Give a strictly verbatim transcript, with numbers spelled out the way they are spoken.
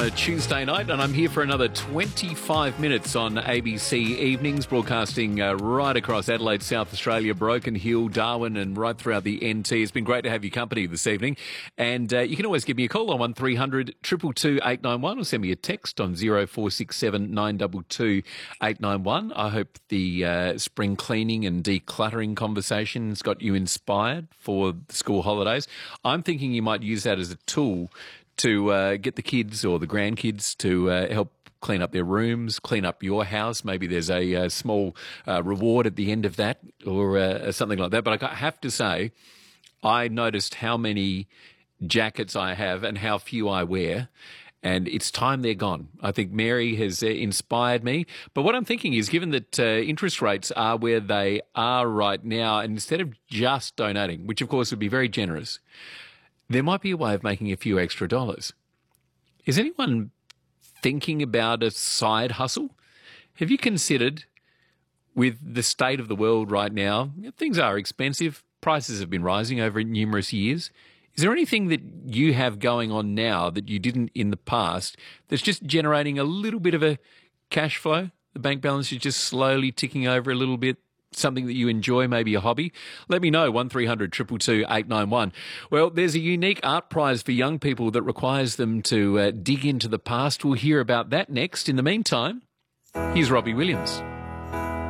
a Tuesday night, and I'm here for another twenty-five minutes on A B C Evenings, broadcasting uh, right across Adelaide, South Australia, Broken Hill, Darwin, and right throughout the N T. It's been great to have you company this evening, and uh, you can always give me a call on one three hundred two two two eight nine one or send me a text on zero four six seven nine two two eight nine one. I hope the uh, spring cleaning and decluttering conversation's got you inspired for the school holidays. I'm thinking you might use that as a tool to uh, get the kids or the grandkids to uh, help clean up their rooms, clean up your house. Maybe there's a, a small uh, reward at the end of that or uh, something like that. But I have to say, I noticed how many jackets I have and how few I wear, and it's time they're gone. I think Mary has uh, inspired me. But what I'm thinking is, given that uh, interest rates are where they are right now, and instead of just donating, which of course would be very generous, there might be a way of making a few extra dollars. Is anyone thinking about a side hustle? Have you considered, with the state of the world right now, things are expensive, prices have been rising over numerous years. Is there anything that you have going on now that you didn't in the past that's just generating a little bit of a cash flow? The bank balance is just slowly ticking over a little bit. Something that you enjoy, maybe a hobby? Let me know, one three hundred two two two eight nine one. Well, there's a unique art prize for young people that requires them to uh, dig into the past. We'll hear about that next. In the meantime, here's Robbie Williams.